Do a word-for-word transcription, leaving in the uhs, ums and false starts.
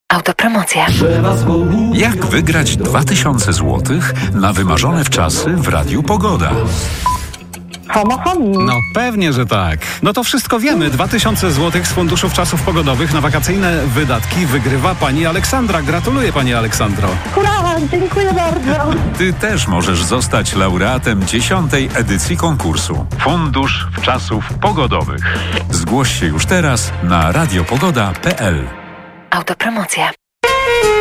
Autopromocja. Jak wygrać dwa tysiące złotych na wymarzone wczasy w Radiu Pogoda? Homo homi. No pewnie, że tak. No to wszystko wiemy. dwa tysiące złotych z funduszów czasów pogodowych na wakacyjne wydatki wygrywa pani Aleksandra. Gratuluję, pani Aleksandro. Hurra, dziękuję bardzo. Ty też możesz zostać laureatem dziesiątej edycji konkursu Fundusz Wczasów Pogodowych. Zgłoś się już teraz na radiopogoda kropka p l. Autopromocja.